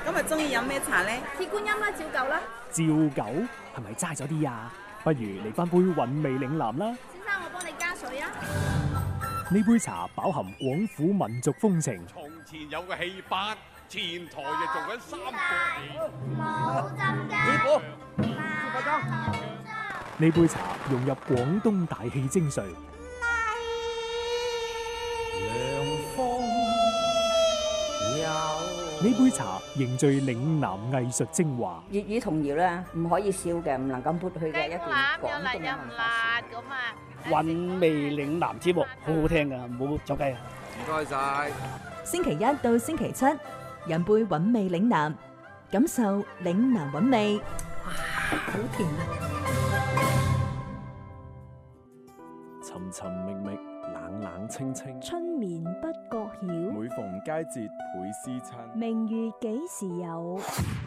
今日中意飲咩茶呢？ 鐵觀音啦，照舊啦。 照舊係咪齋咗啲啊？不如嚟翻杯韻味嶺南啦。 先生，我幫你加水啊。 呢杯茶飽含廣府民族風情。 從前有個戲班，前台就做緊三個冇浸師傅， 呢杯茶融入廣東大氣精髓。呢杯茶凝聚嶺南藝術精華。 粵語童謠咧，唔可以少嘅，唔能夠抹去嘅一段廣東嘅文化咁啊！ 韻味嶺南節目好好聽噶，唔好走雞啊！ 唔該晒。 星期一到星期七，飲杯韻味嶺南，感受嶺南韻味。哇，好甜啊！ 尋尋覓覓，冷冷清清， 春眠不覺曉， 每逢佳節倍思親。 明月幾時有？